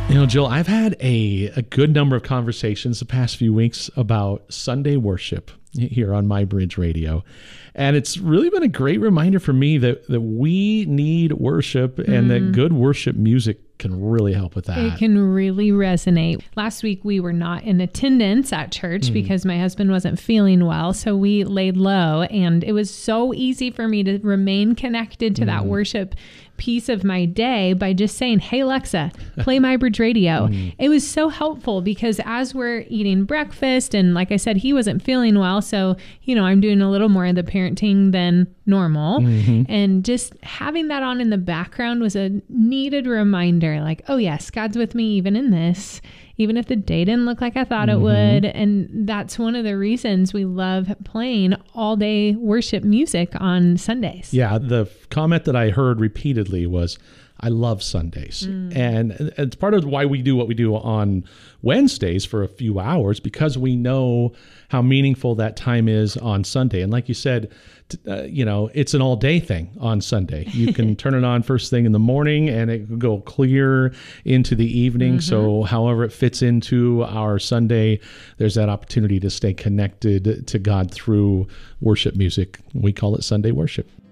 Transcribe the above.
Jill, I've had a good number of conversations the past few weeks about Sunday worship here on My Bridge Radio. And it's really been a great reminder for me that we need worship and that good worship music can really help with that. It can really resonate. Last week, we were not in attendance at church because my husband wasn't feeling well. So we laid low, and it was so easy for me to remain connected to that worship piece of my day by just saying, hey, Alexa, play My Bridge Radio. It was so helpful because as we're eating breakfast, and like I said, he wasn't feeling well. So, I'm doing a little more of the parenting than normal. And just having that on in the background was a needed reminder, like, oh yes, God's with me even in this, even if the day didn't look like I thought it would. And that's one of the reasons we love playing all day worship music on Sundays. Yeah, the comment that I heard repeatedly was, I love Sundays. And it's part of why we do what we do on Wednesdays for a few hours, because we know how meaningful that time is on Sunday. And like you said, it's an all day thing on Sunday. You can turn it on first thing in the morning and it can go clear into the evening. So however it fits into our Sunday, there's that opportunity to stay connected to God through worship music. We call it Sunday worship.